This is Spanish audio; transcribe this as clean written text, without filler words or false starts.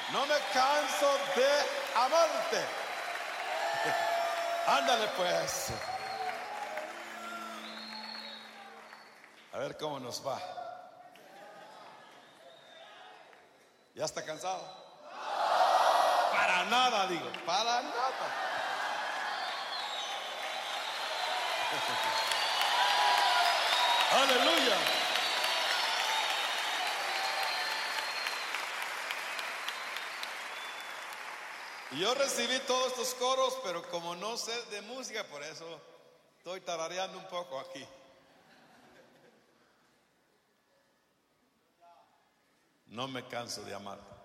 No me canso de amarte. Ándale pues. A ver cómo nos va. ¿Ya está cansado? Para nada, digo, para nada. Aleluya. Y yo recibí todos estos coros, pero como no sé de música, por eso estoy tarareando un poco aquí. No me canso de amarte.